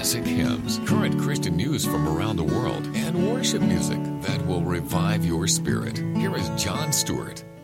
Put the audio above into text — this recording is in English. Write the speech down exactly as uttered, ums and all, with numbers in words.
classic hymns, current Christian news from around the world, and worship music that will revive your spirit. Here is Jon Stewart.